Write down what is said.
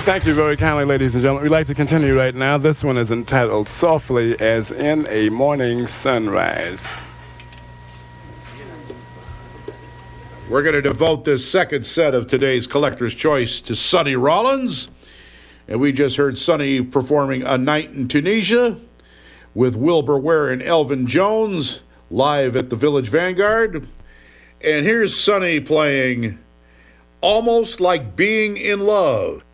Thank you very kindly, ladies and gentlemen. We'd like to continue right now. This one is entitled Softly as in a Morning Sunrise. We're going to devote this second set of today's Collector's Choice to Sonny Rollins. And we just heard Sonny performing A Night in Tunisia with Wilbur Ware and Elvin Jones live at the Village Vanguard. And here's Sonny playing Almost Like Being in Love.